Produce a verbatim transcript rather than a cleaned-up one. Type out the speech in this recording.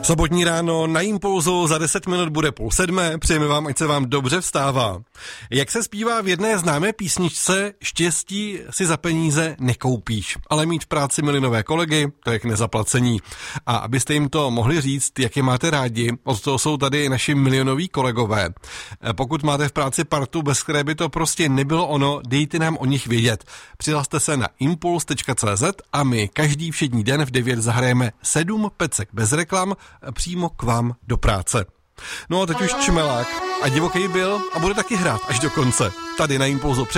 Sobotní ráno na Impulzu za deset minut bude půl sedmé, přejeme vám, ať se vám dobře vstává. Jak se zpívá v jedné známé písničce, štěstí si za peníze nekoupíš, ale mít v práci milinové kolegy, to je k nezaplacení. A abyste jim to mohli říct, jak je máte rádi, od toho jsou tady naši milionoví kolegové. Pokud máte v práci partu, bez které by to prostě nebylo ono, dejte nám o nich vědět. Přihlaste se na impuls tečka cé zet a my každý všední den v devět zahrajeme sedm pecek bez reklam přímo k vám do práce. No a teď už čmelák a divoký byl a bude taky hrát až do konce. Tady na Impulzu.